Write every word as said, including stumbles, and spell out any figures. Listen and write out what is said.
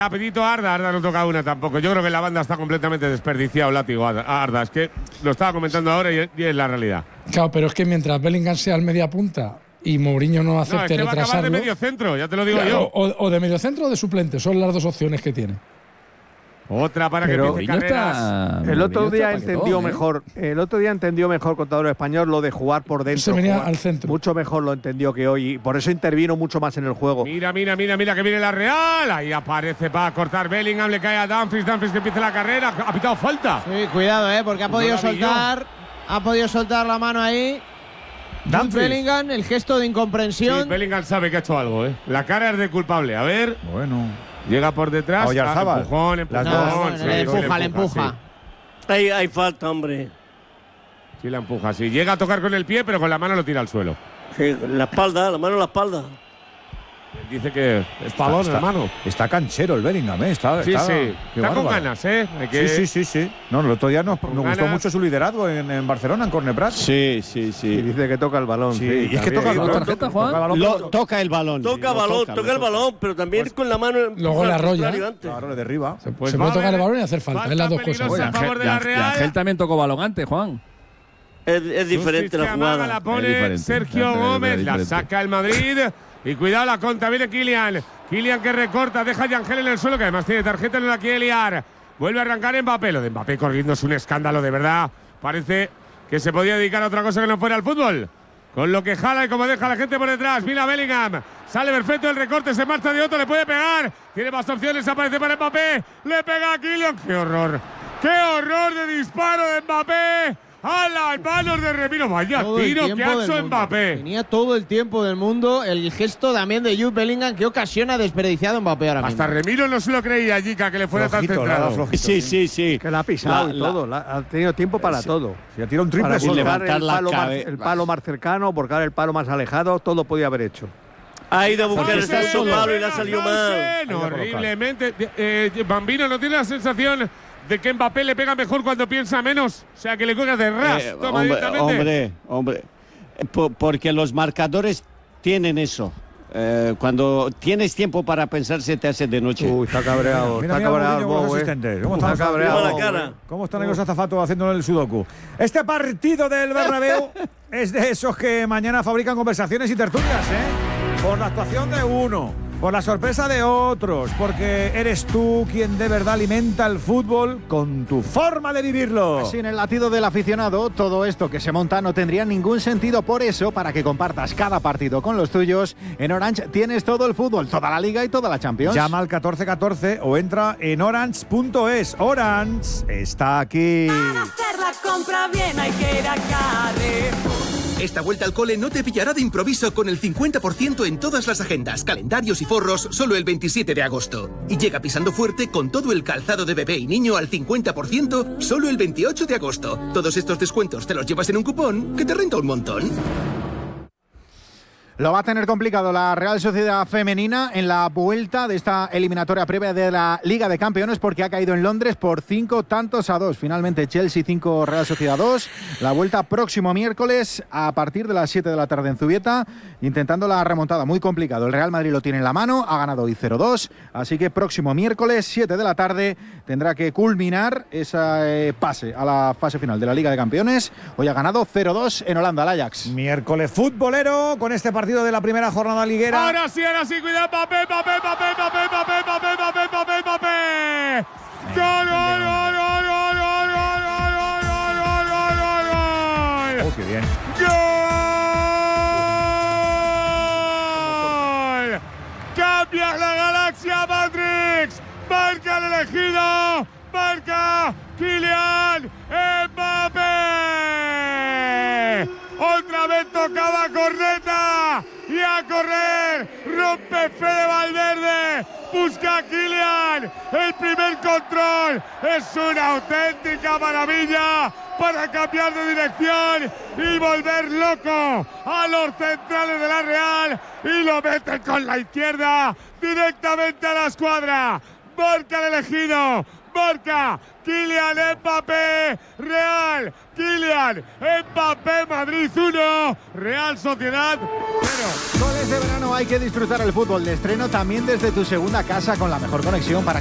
Rapidito Arda, Arda no toca una tampoco. Yo creo que la banda está completamente desperdiciado, látigo a Arda. Es que lo estaba comentando ahora y, y es la realidad. Claro, pero es que mientras Bellingham sea el media punta y Mourinho no acepte no, es que va a acabar de retrasarlo, medio centro, ya te lo digo claro, yo. O, o de medio centro o de suplente, son las dos opciones que tiene. Otra para Pero que empiece carreras. El otro día entendió ¿eh? mejor, el otro día entendió mejor Contador Español lo de jugar por dentro. Se venía jugar, al centro. Mucho mejor lo entendió que hoy y por eso intervino mucho más en el juego. Mira, mira, mira, mira que viene la Real. Ahí aparece para cortar Bellingham, le cae a Dumfries, Dumfries que empiece la carrera. Ha pitado falta. Sí, cuidado, eh, porque ha podido no soltar, ha podido soltar la mano ahí. Dumfries. Bellingham, el gesto de incomprensión. Sí, Bellingham sabe que ha hecho algo, eh. La cara es de culpable. A ver. Bueno. Llega por detrás. Ah, empujón, empujón. No, bueno, sí, le sí, empuja, le empuja. Sí. Hay, hay falta, hombre. Sí, la empuja, sí. Llega a tocar con el pie, pero con la mano lo tira al suelo. Sí, la espalda, la mano en la espalda. Dice que es pavón, está, hermano. Está canchero el Bellingham, ¿eh? Está, sí, está, sí. Está con ganas, ¿eh? Que... Sí, sí, sí, sí. No, el otro día nos, nos gustó mucho su liderazgo en, en Barcelona, en Corneprat. Sí, sí, sí. Y dice que toca el balón. Sí, sí. Y es que toca el balón. Tarjeta, Juan? Toca, Lo, toca el balón. Toca sí, balón, toca, toca el balón, pero también pues, con la mano. Luego la arrolla. Claro, le derriba. Se, pues se puede tocar el balón y hacer falta. Es las dos cosas. Oye, Ángel, y, Ángel, y Ángel también tocó balón antes, Juan. Es, es diferente la jugada. La pone Sergio Gómez, la saca el Madrid. Y cuidado la contra, viene Kylian. Kylian que recorta, deja a Yangel en el suelo, que además tiene tarjeta, no la quiere liar. Vuelve a arrancar Mbappé. Lo de Mbappé corriendo es un escándalo, de verdad. Parece que se podía dedicar a otra cosa que no fuera al fútbol. Con lo que jala y como deja a la gente por detrás. Mira Bellingham. Sale perfecto el recorte, se marcha de otro, le puede pegar. Tiene más opciones, aparece para Mbappé. Le pega a Kylian. ¡Qué horror! ¡Qué horror de disparo de Mbappé! ¡A las manos de Remiro! Vaya todo tiro que ha hecho Mbappé. Tenía todo el tiempo del mundo. El gesto también de Jude Bellingham que ocasiona desperdiciado Mbappé ahora mismo. Hasta Remiro no se lo creía, Jica, que le fuera flojito, tan centrado. Flojito, sí, sí, sí. Que la ha pisado la, y todo. La, ha tenido tiempo para sí, todo. Si ha tirado un triple para solo. levantar el palo, más, el palo más cercano, buscar el palo más alejado, todo podía haber hecho. Ha ido a buscar el falso palo y le ha salido mal. Horriblemente. Eh, Bambino no tiene la sensación de que Mbappé le pega mejor cuando piensa menos. O sea, que le cuelga de ras. Eh, Toma hombre, directamente. hombre, hombre. Por, porque los marcadores tienen eso. Eh, cuando tienes tiempo para pensar, se te hace de noche. Uy, está cabreado. Mira, está mira, cabreado. Mourinho, Los eh. asistentes. ¿Cómo Está están cabreado? La cara. ¿Cómo están los azafatos haciendo el sudoku? Este partido del Bernabéu es de esos que mañana fabrican conversaciones y tertulias, ¿eh? Por la actuación de uno, por la sorpresa de otros, porque eres tú quien de verdad alimenta el fútbol con tu forma de vivirlo. Sin el latido del aficionado, todo esto que se monta no tendría ningún sentido. Por eso, para que compartas cada partido con los tuyos, en Orange tienes todo el fútbol, toda la Liga y toda la Champions. Llama al catorce catorce o entra en orange punto es. Orange está aquí. Para hacer la compra bien hay que ir a Carrefour. Esta vuelta al cole no te pillará de improviso con el cincuenta por ciento en todas las agendas, calendarios y forros solo el veintisiete de agosto. Y llega pisando fuerte con todo el calzado de bebé y niño al cincuenta por ciento solo el veintiocho de agosto. Todos estos descuentos te los llevas en un cupón que te renta un montón. Lo va a tener complicado la Real Sociedad femenina en la vuelta de esta eliminatoria previa de la Liga de Campeones porque ha caído en Londres por cinco tantos a dos. Finalmente Chelsea cinco, Real Sociedad dos. La vuelta próximo miércoles a partir de las siete de la tarde en Zubieta, intentando la remontada. Muy complicado. El Real Madrid lo tiene en la mano, ha ganado hoy cero dos. Así que próximo miércoles, siete de la tarde, tendrá que culminar ese pase a la fase final de la Liga de Campeones. Hoy ha ganado cero dos en Holanda, el Ajax. Miércoles futbolero con este partido de la primera jornada liguera. Ahora sí, ahora sí, cuidado, Mbappé, Mbappé, Mbappé, Mbappé, Mbappé, Mbappé, Mbappé, Mbappé, Mbappé. ¡Gol, gol, gol, gol, gol, gol, gol, gol, gol, gol, gol, gol! ¡Oh, qué bien! ¡Gol! ¡Cambia la galaxia Matrix! ¡Marca el elegido! ¡Marca Kylian Mbappé! Otra vez tocaba corneta y a correr, rompe Fede Valverde, busca a Kylian, el primer control, es una auténtica maravilla para cambiar de dirección y volver loco a los centrales de la Real y lo mete con la izquierda directamente a la escuadra. Marca el elegido, marca Kylian Mbappé, Real, Kylian Mbappé, Madrid uno, Real Sociedad cero. Goles de verano, hay que disfrutar el fútbol de estreno también desde tu segunda casa con la mejor conexión para